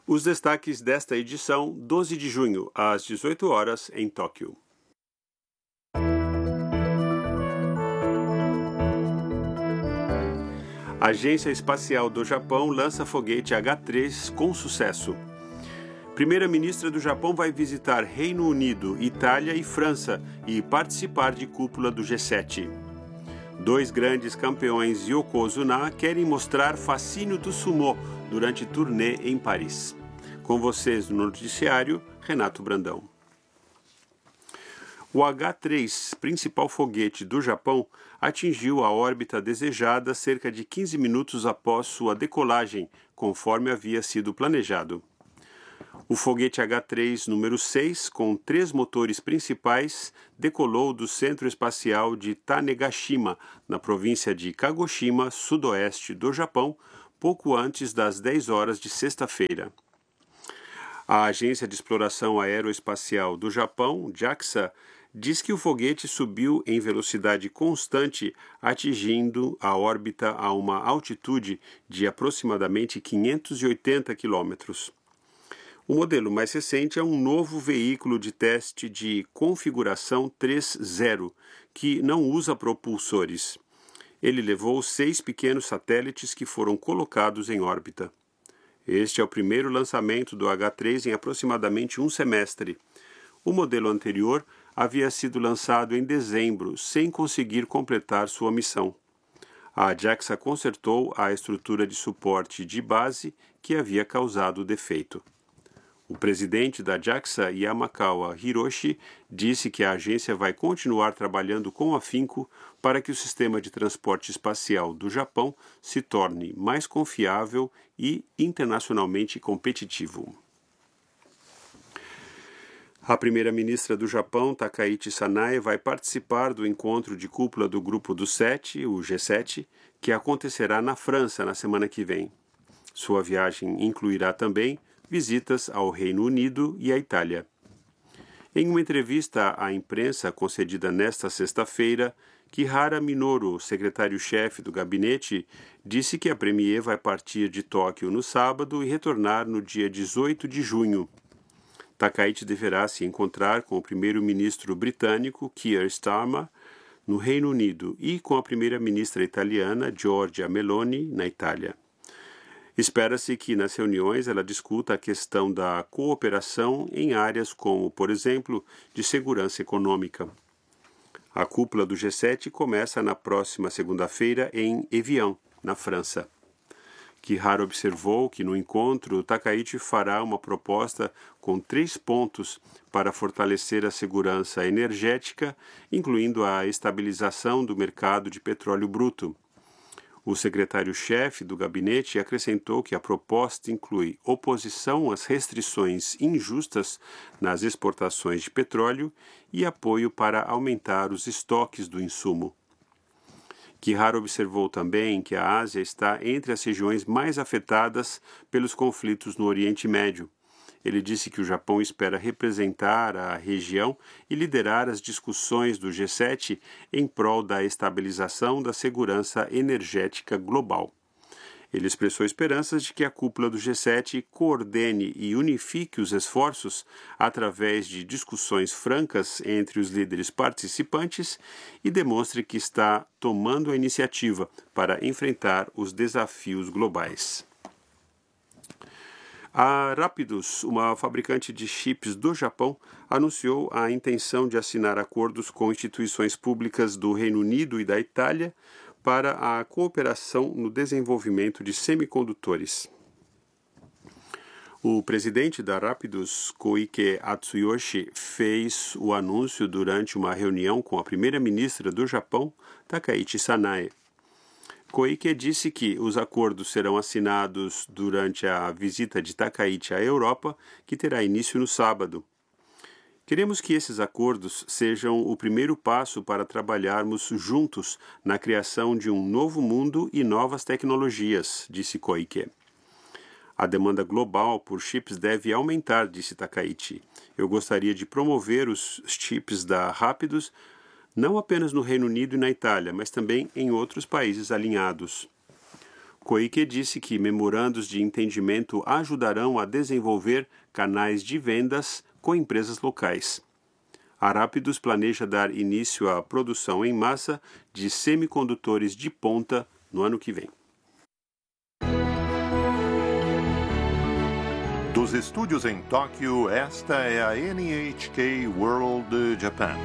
Os destaques desta edição, 12 de junho, às 18 horas, em Tóquio. A Agência Espacial do Japão lança foguete H3 com sucesso. Primeira-ministra do Japão vai visitar Reino Unido, Itália e França e participar de cúpula do G7. Dois grandes campeões Yokozuna querem mostrar fascínio do sumô durante turnê em Paris. Com vocês no noticiário, Renato Brandão. O H3, principal foguete do Japão, atingiu a órbita desejada cerca de 15 minutos após sua decolagem, conforme havia sido planejado. O foguete H3 número 6, com 3 motores principais, decolou do Centro Espacial de Tanegashima, na província de Kagoshima, sudoeste do Japão, pouco antes das 10 horas de sexta-feira. A Agência de Exploração Aeroespacial do Japão, JAXA, diz que o foguete subiu em velocidade constante, atingindo a órbita a uma altitude de aproximadamente 580 quilômetros. O modelo mais recente é um novo veículo de teste de configuração 3.0, que não usa propulsores. Ele levou 6 pequenos satélites que foram colocados em órbita. Este é o primeiro lançamento do H3 em aproximadamente um semestre. O modelo anterior havia sido lançado em dezembro, sem conseguir completar sua missão. A JAXA consertou a estrutura de suporte de base que havia causado o defeito. O presidente da JAXA, Yamakawa Hiroshi, disse que a agência vai continuar trabalhando com afinco para que o sistema de transporte espacial do Japão se torne mais confiável e internacionalmente competitivo. A primeira-ministra do Japão, Takaichi Sanae, vai participar do encontro de cúpula do Grupo dos Sete, o G7, que acontecerá na França na semana que vem. Sua viagem incluirá também visitas ao Reino Unido e à Itália. Em uma entrevista à imprensa concedida nesta sexta-feira, Kihara Minoru, secretário-chefe do gabinete, disse que a premier vai partir de Tóquio no sábado e retornar no dia 18 de junho. Takaichi deverá se encontrar com o primeiro-ministro britânico, Keir Starmer, no Reino Unido e com a primeira-ministra italiana, Giorgia Meloni, na Itália. Espera-se que nas reuniões ela discuta a questão da cooperação em áreas como, por exemplo, de segurança econômica. A cúpula do G7 começa na próxima segunda-feira em Evian, na França. Kihara observou que no encontro Takaichi fará uma proposta com 3 pontos para fortalecer a segurança energética, incluindo a estabilização do mercado de petróleo bruto. O secretário-chefe do gabinete acrescentou que a proposta inclui oposição às restrições injustas nas exportações de petróleo e apoio para aumentar os estoques do insumo. Kihara observou também que a Ásia está entre as regiões mais afetadas pelos conflitos no Oriente Médio. Ele disse que o Japão espera representar a região e liderar as discussões do G7 em prol da estabilização da segurança energética global. Ele expressou esperanças de que a cúpula do G7 coordene e unifique os esforços através de discussões francas entre os líderes participantes e demonstre que está tomando a iniciativa para enfrentar os desafios globais. A Rapidus, uma fabricante de chips do Japão, anunciou a intenção de assinar acordos com instituições públicas do Reino Unido e da Itália para a cooperação no desenvolvimento de semicondutores. O presidente da Rapidus, Koike Atsuyoshi, fez o anúncio durante uma reunião com a primeira-ministra do Japão, Takaichi Sanae. Koike disse que os acordos serão assinados durante a visita de Takaichi à Europa, que terá início no sábado. Queremos que esses acordos sejam o primeiro passo para trabalharmos juntos na criação de um novo mundo e novas tecnologias, disse Koike. A demanda global por chips deve aumentar, disse Takaichi. Eu gostaria de promover os chips da Rapidus não apenas no Reino Unido e na Itália, mas também em outros países alinhados. Koike disse que memorandos de entendimento ajudarão a desenvolver canais de vendas com empresas locais. A Rapidus planeja dar início à produção em massa de semicondutores de ponta no ano que vem. Dos estúdios em Tóquio, esta é a NHK World Japan.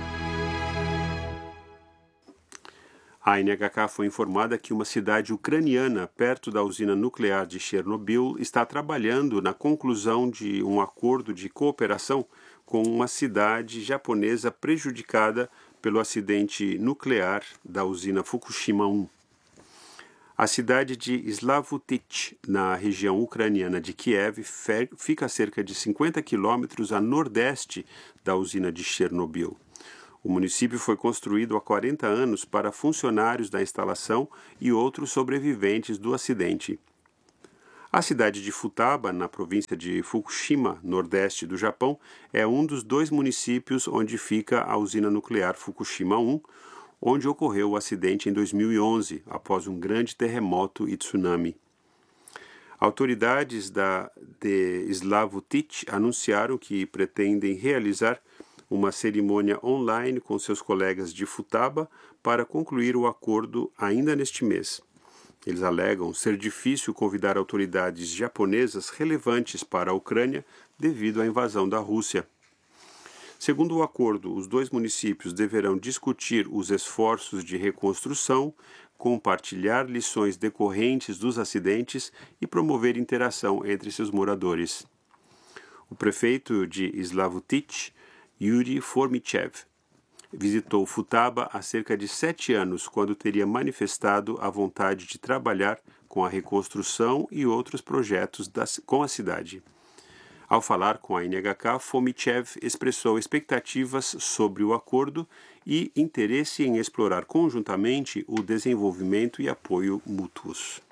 A NHK foi informada que uma cidade ucraniana perto da usina nuclear de Chernobyl está trabalhando na conclusão de um acordo de cooperação com uma cidade japonesa prejudicada pelo acidente nuclear da usina Fukushima 1. A cidade de Slavutych, na região ucraniana de Kiev, fica a cerca de 50 quilômetros a nordeste da usina de Chernobyl. O município foi construído há 40 anos para funcionários da instalação e outros sobreviventes do acidente. A cidade de Futaba, na província de Fukushima, nordeste do Japão, é um dos 2 municípios onde fica a usina nuclear Fukushima 1, onde ocorreu o acidente em 2011, após um grande terremoto e tsunami. Autoridades de Slavutych anunciaram que pretendem realizar uma cerimônia online com seus colegas de Futaba para concluir o acordo ainda neste mês. Eles alegam ser difícil convidar autoridades japonesas relevantes para a Ucrânia devido à invasão da Rússia. Segundo o acordo, os 2 municípios deverão discutir os esforços de reconstrução, compartilhar lições decorrentes dos acidentes e promover interação entre seus moradores. O prefeito de Slavutych, Yuri Formichev, visitou Futaba há cerca de 7 anos, quando teria manifestado a vontade de trabalhar com a reconstrução e outros projetos com a cidade. Ao falar com a NHK, Formichev expressou expectativas sobre o acordo e interesse em explorar conjuntamente o desenvolvimento e apoio mútuos.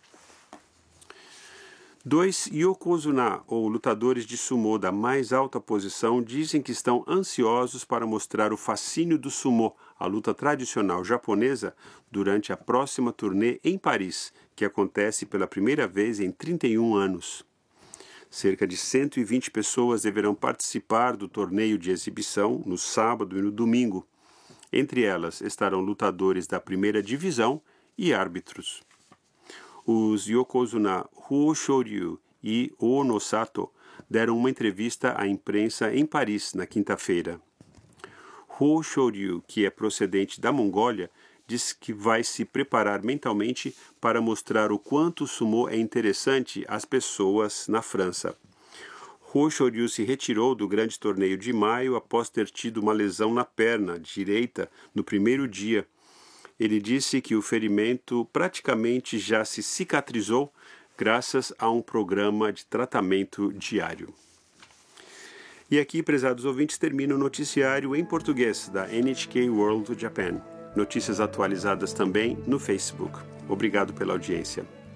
2 yokozuna, ou lutadores de sumô da mais alta posição, dizem que estão ansiosos para mostrar o fascínio do sumô, a luta tradicional japonesa, durante a próxima turnê em Paris, que acontece pela primeira vez em 31 anos. Cerca de 120 pessoas deverão participar do torneio de exibição no sábado e no domingo. Entre elas estarão lutadores da primeira divisão e árbitros. Os yokozuna Huo Shoryu e Ono Sato deram uma entrevista à imprensa em Paris na quinta-feira. Huo Shoryu, que é procedente da Mongólia, diz que vai se preparar mentalmente para mostrar o quanto o sumô é interessante às pessoas na França. Huo Shoryu se retirou do grande torneio de maio após ter tido uma lesão na perna direita no primeiro dia. Ele disse que o ferimento praticamente já se cicatrizou graças a um programa de tratamento diário. E aqui, prezados ouvintes, termina o noticiário em português da NHK World Japan. Notícias atualizadas também no Facebook. Obrigado pela audiência.